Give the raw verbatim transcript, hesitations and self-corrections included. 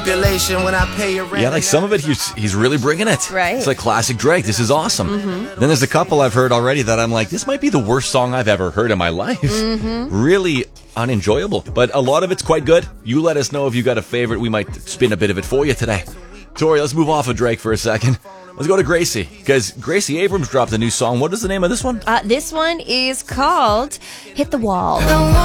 stipulation when I pay your rent. Yeah, like some of it, he's he's really bringing it. Right. It's like classic Drake. This is awesome. Mm-hmm. Then there's a couple I've heard already that I'm like, this might be the worst song I've ever heard in my life. Mm-hmm. Really unenjoyable. But a lot of it's quite good. You let us know if you got a favorite. We might spin a bit of it for you today. Tori, let's move off of Drake for a second. Let's go to Gracie, because Gracie Abrams dropped a new song. What is the name of this one? Uh, this one is called Hit the Wall.